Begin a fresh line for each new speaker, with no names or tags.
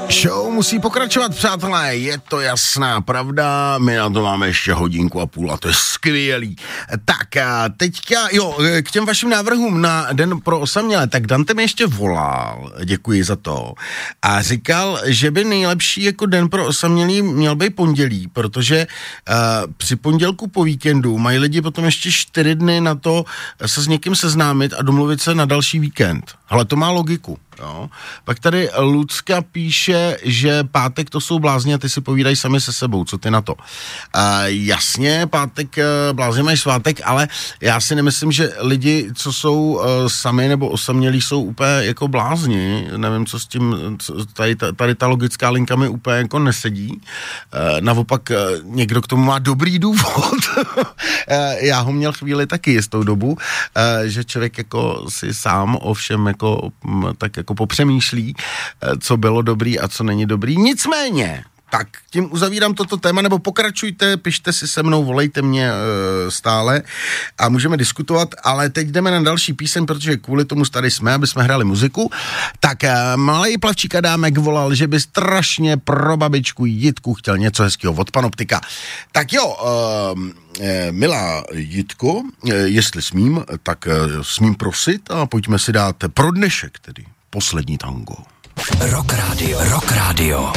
Show musí pokračovat, přátelé, je to jasná pravda, my na to máme ještě 1,5 hodiny a to je skvělý. Tak a teďka, k těm vašim návrhům na Den pro osamělé, tak Dante mi ještě volal, děkuji za to, a říkal, že by nejlepší jako Den pro osamělý měl být pondělí, protože při pondělku po víkendu mají lidi potom ještě 4 dny na to se s někým seznámit a domluvit se na další víkend. Hele, to má logiku. Jo. Pak tady Lucka píše, že pátek to jsou blázni a ty si povídají sami se sebou, co ty na to? Jasně, pátek blázni mají svátek, ale já si nemyslím, že lidi, co jsou sami nebo osamělí, jsou úplně jako blázni. Nevím, co s tím, tady ta logická linka mi úplně jako nesedí. Naopak někdo k tomu má dobrý důvod. Já ho měl chvíli taky jistou dobu, že člověk jako si sám o všem jako tak jako popřemýšlí, co bylo dobrý a co není dobrý. Nicméně, tak tím uzavírám toto téma, nebo pokračujte, pište si se mnou, volejte mě stále a můžeme diskutovat, ale teď jdeme na další píseň, protože kvůli tomu tady jsme, aby jsme hráli muziku. Tak malej plavčík Adámek volal, že by strašně pro babičku Jitku chtěl něco hezkého od Panoptika. Tak jo, milá Jitko, jestli smím, tak smím prosit a pojďme si dát pro dnešek tedy poslední tango.
Rock Radio.